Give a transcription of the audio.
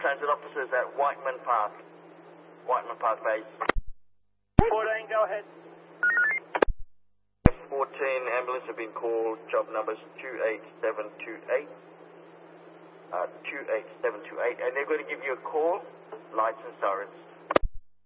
Transit officers at Whiteman Park Base. 14, go ahead. 14 ambulance have been called, job numbers 28728, 28728, and they're going to give you a call, lights and sirens.